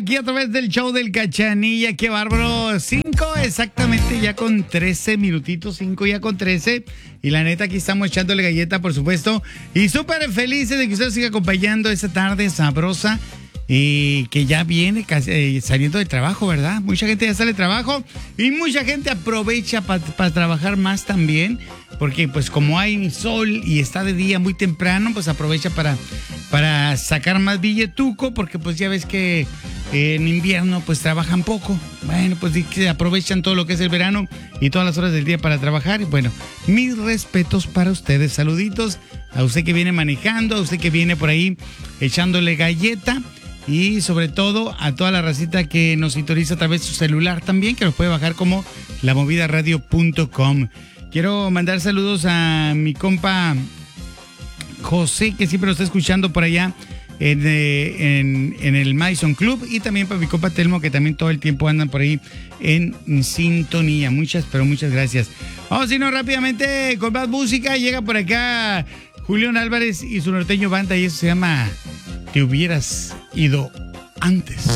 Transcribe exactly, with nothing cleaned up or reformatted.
aquí a través del show del Cachanilla. Qué bárbaro. Cinco exactamente, ya con trece minutitos. Cinco ya con trece. Y la neta, aquí estamos echándole galleta, por supuesto. Y súper felices de que usted siga acompañando esta tarde sabrosa. Y que ya viene casi, eh, saliendo del trabajo, ¿verdad? Mucha gente ya sale de trabajo y mucha gente aprovecha para pa trabajar más también, porque pues como hay sol y está de día muy temprano, pues aprovecha para, para sacar más billetuco, porque pues ya ves que eh, en invierno pues trabajan poco. Bueno, pues que aprovechan todo lo que es el verano y todas las horas del día para trabajar. Y bueno, mis respetos para ustedes, saluditos a usted que viene manejando, a usted que viene por ahí echándole galleta. Y sobre todo a toda la racita que nos sintoniza a través de su celular también, que nos puede bajar como la movida radio punto com. Quiero mandar saludos a mi compa José, que siempre nos está escuchando por allá en, en, en el Madison Club. Y también para mi compa Telmo, que también todo el tiempo andan por ahí en sintonía. Muchas, pero muchas gracias. Vamos a irnos rápidamente con más música. Llega por acá Julián Álvarez y su norteño banda, y eso se llama Te Hubieras Ido Antes.